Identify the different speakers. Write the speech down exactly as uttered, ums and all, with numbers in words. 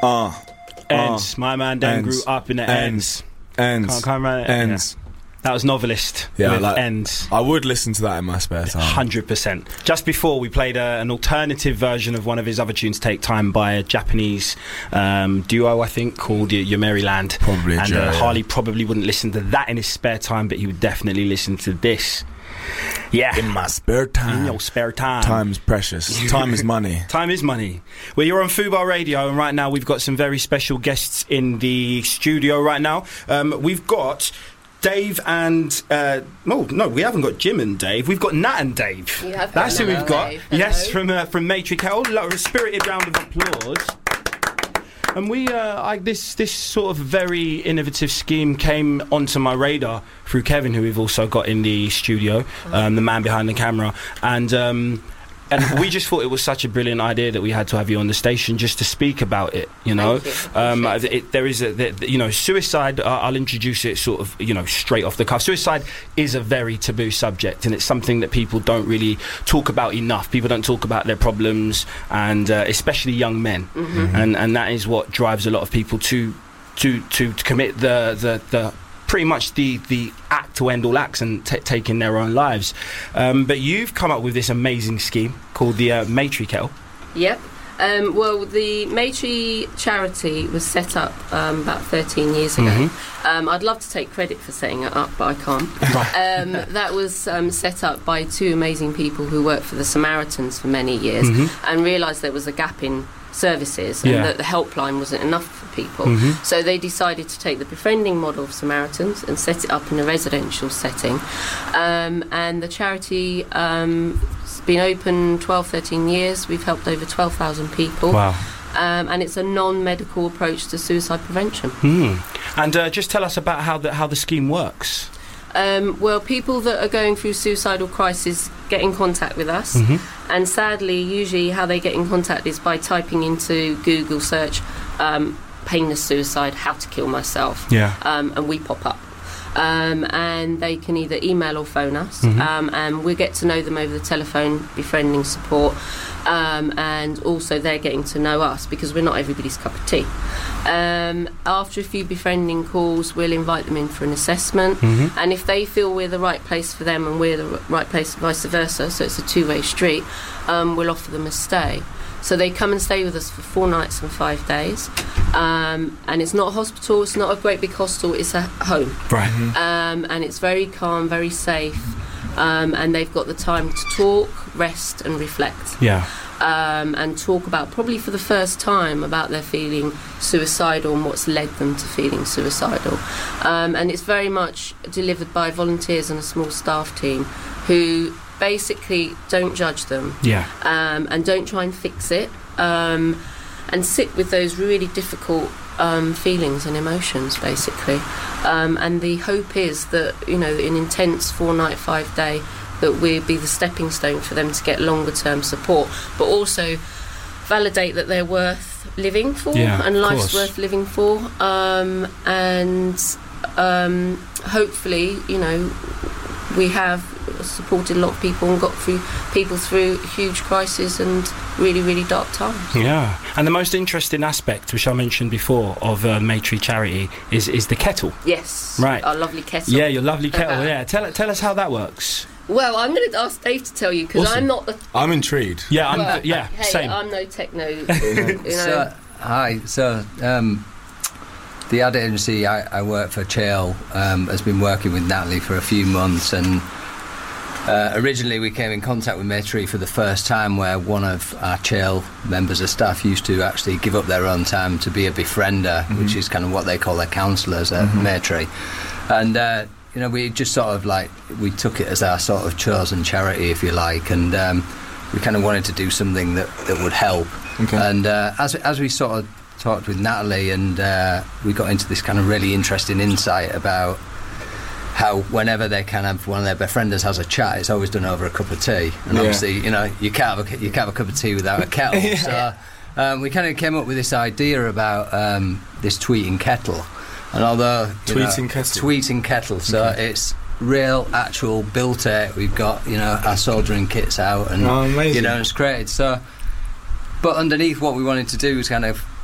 Speaker 1: Uh,
Speaker 2: Ends.
Speaker 1: uh,
Speaker 2: My man Dan
Speaker 1: ends,
Speaker 2: grew up in the ends.
Speaker 1: Ends.
Speaker 2: Can't, can't remember it.
Speaker 1: Ends.
Speaker 2: Yeah. That was Novelist
Speaker 1: Yeah,
Speaker 2: with
Speaker 1: like,
Speaker 2: Ends.
Speaker 1: I would listen to that in my spare time.
Speaker 2: one hundred percent. Just before, we played a, an alternative version of one of his other tunes, Take Time, by a Japanese um, duo, I think, called Y- Your Maryland.
Speaker 1: Probably a
Speaker 2: And
Speaker 1: duo,
Speaker 2: uh,
Speaker 1: yeah.
Speaker 2: Harley probably wouldn't listen to that in his spare time, but he would definitely listen to this. Yeah.
Speaker 1: In my spare time.
Speaker 2: In your spare time.
Speaker 1: Time's precious. Time is money.
Speaker 2: Time is money. Well, you're on Fubar Radio, and right now we've got some very special guests in the studio right now. Um, we've got Dave and... Uh, oh, no, we haven't got Jim and Dave. We've got Nat and Dave.
Speaker 3: You have
Speaker 2: That's
Speaker 3: got
Speaker 2: who
Speaker 3: Nat
Speaker 2: we've got.
Speaker 3: Dave.
Speaker 2: Yes,
Speaker 3: Hello.
Speaker 2: from uh, from Matrix. Oh, look, a spirited round of applause. And we, uh, I, this this sort of very innovative scheme came onto my radar through Kevin, who we've also got in the studio, um, the man behind the camera, and um, and we just thought it was such a brilliant idea that we had to have you on the station just to speak about it. You know,
Speaker 3: Thank you.
Speaker 2: um,
Speaker 3: Appreciate
Speaker 2: it, there is a, the, you know, suicide. Uh, I'll introduce it sort of, you know, straight off the cuff. Suicide is a very taboo subject, and it's something that people don't really talk about enough. People don't talk about their problems, and uh, especially young men,
Speaker 3: Mm-hmm.
Speaker 2: and and that is what drives a lot of people to to to, to commit the the the. pretty much the, the act to end all acts and t- taking their own lives. Um, but you've come up with this amazing scheme called the uh, Matry Kettle.
Speaker 3: Yep. Um, well, the Matry charity was set up um, about thirteen years ago.
Speaker 2: Mhm.
Speaker 3: Um, I'd love to take credit for setting it up, but I can't. um, that was um, set up by two amazing people who worked for the Samaritans for many years
Speaker 2: Mhm.
Speaker 3: and realised there was a gap in services and
Speaker 2: Yeah.
Speaker 3: that the helpline wasn't enough for people.
Speaker 2: Mhm.
Speaker 3: So they decided to take the befriending model of Samaritans and set it up in a residential setting. Um, and the charity um, has been open twelve, thirteen years. We've helped over twelve thousand people.
Speaker 2: Wow.
Speaker 3: Um, and it's a non-medical approach to suicide prevention.
Speaker 2: Hmm. And uh, just tell us about how the, how the scheme works.
Speaker 3: Um, well, people that are going through suicidal crisis get in contact with us,
Speaker 2: Mhm.
Speaker 3: and sadly, usually how they get in contact is by typing into Google search um, painless suicide, how to kill myself,
Speaker 2: Yeah.
Speaker 3: um, and we pop up. Um, and they can either email or phone us,
Speaker 2: Mhm.
Speaker 3: um, and we get to know them over the telephone, befriending support, um, and also they're getting to know us because we're not everybody's cup of tea. Um, after a few befriending calls, we'll invite them in for an assessment,
Speaker 2: Mhm.
Speaker 3: and if they feel we're the right place for them and we're the r- right place vice versa, so it's a two-way street, um, we'll offer them a stay. So they come and stay with us for four nights and five days, um, and it's not a hospital, it's not a great big hostel, it's a home,
Speaker 2: Right.
Speaker 3: um, and it's very calm, very safe, um, and they've got the time to talk, rest and reflect,
Speaker 2: Yeah.
Speaker 3: um, and talk about, probably for the first time, about their feeling suicidal and what's led them to feeling suicidal. Um, and it's very much delivered by volunteers and a small staff team who basically don't judge them,
Speaker 2: Yeah.
Speaker 3: um, and don't try and fix it, um, and sit with those really difficult um, feelings and emotions, basically. Um, and the hope is that, you know, an intense four-night, five-day, that we'll be the stepping stone for them to get longer-term support, but also validate that they're worth living for,
Speaker 2: Yeah,
Speaker 3: and
Speaker 2: of
Speaker 3: life's
Speaker 2: course.
Speaker 3: worth living for, um, and um, hopefully, you know, we have supported a lot of people and got through people through huge crises and really, really dark times.
Speaker 2: Yeah. And the most interesting aspect, which I mentioned before, of uh, Matry Charity is, is the kettle.
Speaker 3: Yes,
Speaker 2: Right.
Speaker 3: our lovely kettle.
Speaker 2: Yeah, your lovely kettle. Yeah. Tell tell us how that works.
Speaker 3: Well, I'm going to ask Dave to tell you because
Speaker 2: Awesome.
Speaker 3: I'm not the.
Speaker 1: I'm intrigued.
Speaker 2: Yeah. I'm,
Speaker 3: well,
Speaker 2: yeah.
Speaker 3: Hey,
Speaker 2: Same.
Speaker 3: I'm no techno. You know.
Speaker 4: So, hi. So, um, the ad agency I, I work for, Chael, um, has been working with Natalie for a few months, and uh, originally we came in contact with Matry for the first time, where one of our Chael members of staff used to actually give up their own time to be a befriender,
Speaker 1: Mm-hmm.
Speaker 4: which is kind of what they call their counsellors at
Speaker 1: Mhm.
Speaker 4: Matry, and. Uh, You know, we just sort of like, we took it as our sort of chosen charity, if you like, and um, we kind of wanted to do something that, that would help.
Speaker 1: Okay.
Speaker 4: And uh, as as we sort of talked with Natalie, and uh, we got into this kind of really interesting insight about how whenever they can have one of their befrienders has a chat, it's always done over a cup of tea. And
Speaker 1: Yeah.
Speaker 4: obviously, you know, you can't have a, you can't have a cup of tea without a kettle.
Speaker 1: Yeah.
Speaker 4: So um, we kind of came up with this idea about um, this tweeting kettle. And although you
Speaker 1: Tweeting
Speaker 4: know,
Speaker 1: kettle.
Speaker 4: tweeting kettle, so
Speaker 1: Okay.
Speaker 4: it's real, actual built it. We've got, you know, our soldering kits out, and
Speaker 1: Oh, amazing.
Speaker 4: you know, it's created. So, but underneath, what we wanted to do was kind of